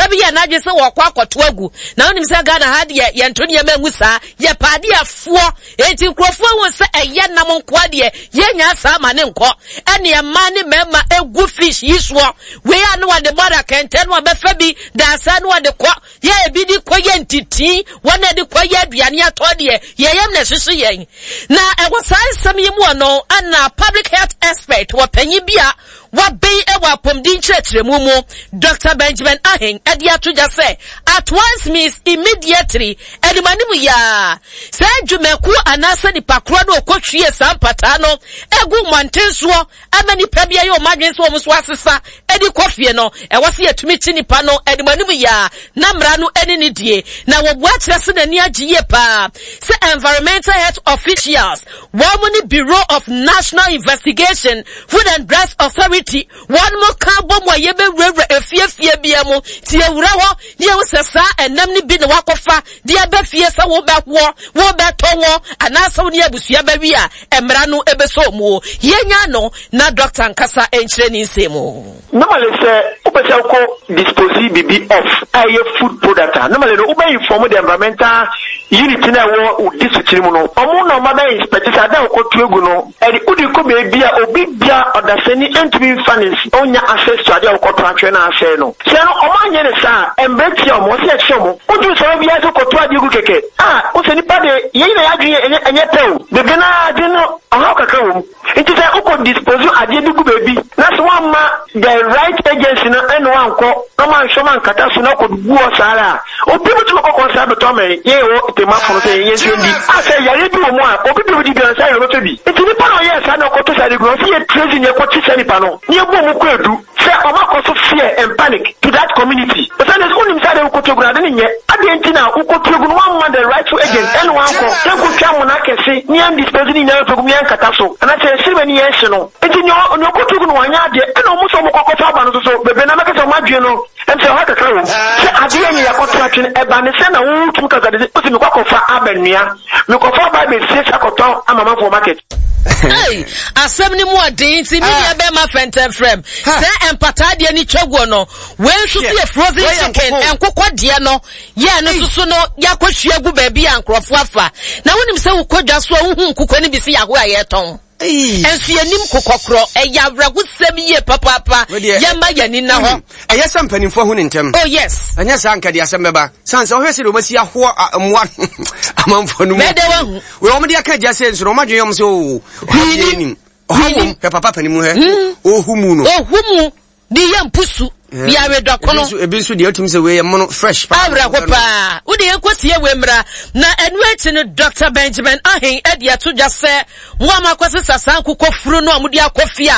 bi ya na dwe se wo kwa akoto agu na onim se Ghana ha de ye ntoni ye mangu saa ye paade afo enti nkrofo won se eye nam nko de ye nya saa ma ne nko ene ye ma ne mema egu fish yiswo we ya no de mother kenten wa be fa bi da saa no de ko ye bi di ko ye ntiti wona de ko ye aduane ato de ye yem na hyehyɛ yen na ewo saa nsɛm yi mu no ana public health expert wa panyi bia wa bei ewa pomdin kyerɛkyerɛmu mu Dr. Benjamin Ahen ade atoja sɛ at once means immediately edimanimu ya sɛ dwumaku anasa nipa kro no okotwie sampata no egu montenso amani pa bia ye o madwen so omuso asesa edi kofie no ɛwɔ se yatumi kyi nipa no edimanimu ya na mra no eni ne die na wo bua kyerɛ se nani agye pa sɛ environmental health officials Womani Bureau of National Investigation Food and Drugs Authority one more carbon wa yebe efie bia mu tie wura ho ye usesa enam ni bi ne wakofa dia be fie sa wo be tonwo anasa wo ne abusua ba wi a emra no ebeso mu yenya no na doctor nkasa enkyere ni nsemu normally say opese ko dispose bibi of aye food product normally no ube inform the environmental unit na wo district mu no omo no ma be inspect sa da ko tuegu no e di udi ko be bia obi bia odaseni entumi finance onya access to ade ko transfer na ase no se no omo anye ne sa embreti omo se chomo odu so bia so ko to ade gu keke o se ni pa de ye na adwe enye pew de bena ade no aha kaka wo nti se o ko dispose ade gu bebi na so ma the right agency no eno anko no man show man kata so na ko buo sara obi mutu ko ko sa beto me ye wo te ma fo se ye sendi ase yare bi mo a obi bi di sa yo to bi nti ni pa no ye sa na ko to sa de go se ye tracing ye ko ti se ni pa no ni ebu mu ko edu se o ma ko so fear and panic to that community but then is only say de ko to gura de nye ade nti na ko to gu no one man the rightful agent eno anko se ko twa mo na kese ni am dispose ni na to gu mi an kata so ana se sirbe ni ye hye no nti ni ko to gu no wanya de eno mu so mo ko fa ba no so bebe na meka so madwe no em se ha ka kawo se ade ni yakoto atwe e ba ne se na wo tum ka de o se me ko fa abanua me ko fa ba be se sakoto amama for market hey asem ni mu adin ti mi ya be ma fenten frame se empata de ni twagwo no we nsu se frozen chicken enkokɔ de no ye no susu no yakɔhwia gu ba bi ankrofo afa na wonim se wo kodwa so wo hu nkokɔ ni bi se yaho aye ton ensu yanim kokokro eyawrago sem ye papa yamba yani na ho eyesa mpanimfo hu ne ntem oh yes anya sanka de asem beba sanse wo hwese de obasi aho amwa amamfo no mu we o me de aka gya se nso no madwen yom se o hanim ohum papa panimu he ohumu no ohumu di yampusu ya wedwa kono ebi nso de atum se we yem fresh pa abra ko pa wo de ekotie we mra na enu echi no Dr. Benjamin Ahen ade ato dwa se mo amakwese sasan kokofuru no amudi akofia